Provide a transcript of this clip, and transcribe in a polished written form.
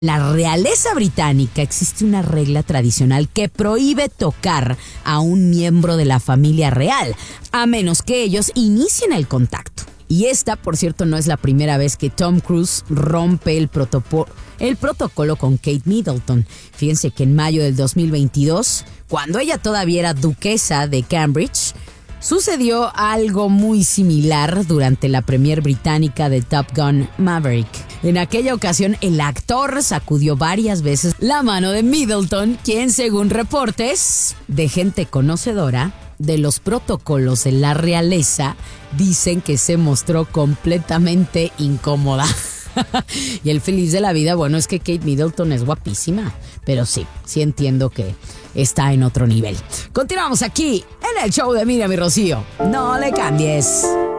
La realeza británica existe una regla tradicional que prohíbe tocar a un miembro de la familia real, a menos que ellos inicien el contacto. Y esta, por cierto, no es la primera vez que Tom Cruise rompe el protocolo con Kate Middleton. Fíjense que en mayo del 2022, cuando ella todavía era duquesa de Cambridge, sucedió algo muy similar durante la premier británica de Top Gun Maverick. En aquella ocasión, el actor sacudió varias veces la mano de Middleton, quien, según reportes de gente conocedora de los protocolos de la realeza, dicen que se mostró completamente incómoda. Y el feliz de la vida, bueno, es que Kate Middleton es guapísima, pero sí entiendo que está en otro nivel. Continuamos aquí en el show de Miriam y Rocío. No le cambies.